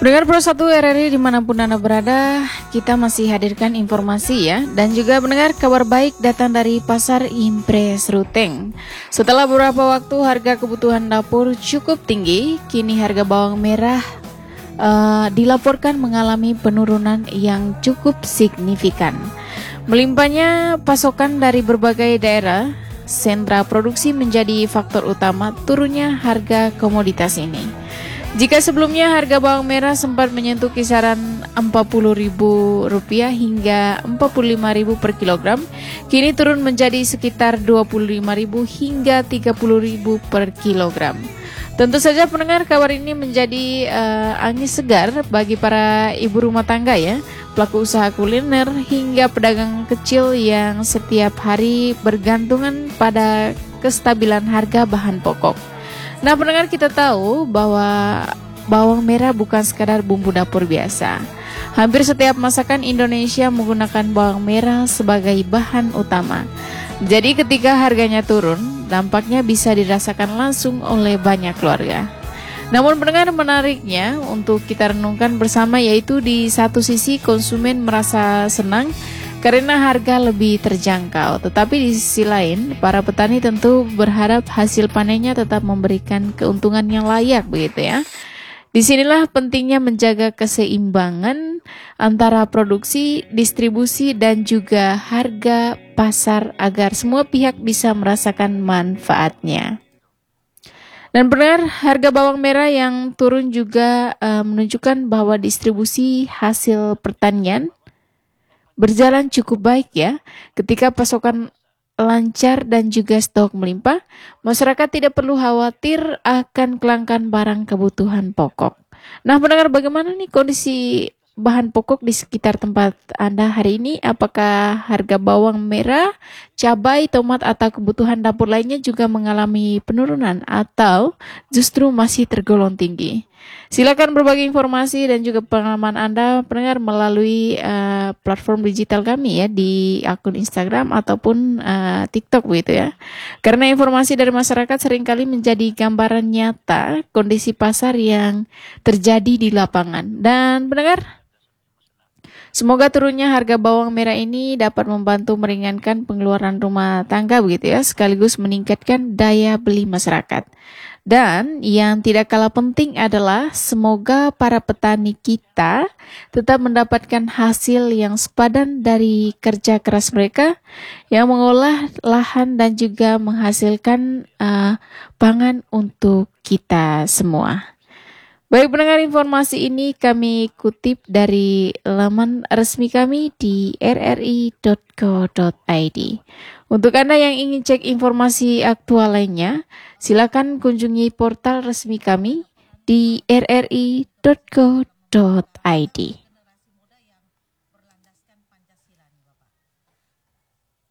Pendengar Pro 1 RRI dimanapun Anda berada, kita masih hadirkan informasi ya. Dan juga mendengar kabar baik datang dari Pasar Impres Ruteng. Setelah beberapa waktu harga kebutuhan dapur cukup tinggi, kini harga bawang merah dilaporkan mengalami penurunan yang cukup signifikan. Melimpahnya pasokan dari berbagai daerah, sentra produksi menjadi faktor utama turunnya harga komoditas ini. Jika sebelumnya harga bawang merah sempat menyentuh kisaran Rp40.000 hingga Rp45.000 per kilogram, kini turun menjadi sekitar Rp25.000 hingga Rp30.000 per kilogram. Tentu saja pendengar, kabar ini menjadi angin segar bagi para ibu rumah tangga ya, pelaku usaha kuliner hingga pedagang kecil yang setiap hari bergantungan pada kestabilan harga bahan pokok. Nah pendengar, kita tahu bahwa bawang merah bukan sekadar bumbu dapur biasa. Hampir setiap masakan Indonesia menggunakan bawang merah sebagai bahan utama. Jadi ketika harganya turun, dampaknya bisa dirasakan langsung oleh banyak keluarga. Namun pendengar, menariknya untuk kita renungkan bersama yaitu di satu sisi konsumen merasa senang karena harga lebih terjangkau, tetapi di sisi lain para petani tentu berharap hasil panennya tetap memberikan keuntungan yang layak begitu ya. Disinilah pentingnya menjaga keseimbangan antara produksi, distribusi dan juga harga pasar agar semua pihak bisa merasakan manfaatnya. Dan benar, harga bawang merah yang turun juga menunjukkan bahwa distribusi hasil pertanian berjalan cukup baik ya. Ketika pasokan lancar dan juga stok melimpah, masyarakat tidak perlu khawatir akan kelangkaan barang kebutuhan pokok. Nah, pendengar, bagaimana nih kondisi bahan pokok di sekitar tempat Anda hari ini? Apakah harga bawang merah, cabai, tomat atau kebutuhan dapur lainnya juga mengalami penurunan atau justru masih tergolong tinggi? Silakan berbagi informasi dan juga pengalaman Anda pendengar melalui platform digital kami ya di akun Instagram ataupun TikTok begitu ya. Karena informasi dari masyarakat seringkali menjadi gambaran nyata kondisi pasar yang terjadi di lapangan. Dan pendengar, semoga turunnya harga bawang merah ini dapat membantu meringankan pengeluaran rumah tangga begitu ya, sekaligus meningkatkan daya beli masyarakat. Dan yang tidak kalah penting adalah semoga para petani kita tetap mendapatkan hasil yang sepadan dari kerja keras mereka yang mengolah lahan dan juga menghasilkan pangan untuk kita semua. Baik pendengar, informasi ini kami kutip dari laman resmi kami di rri.co.id. Untuk Anda yang ingin cek informasi aktual lainnya, silakan kunjungi portal resmi kami di rri.co.id.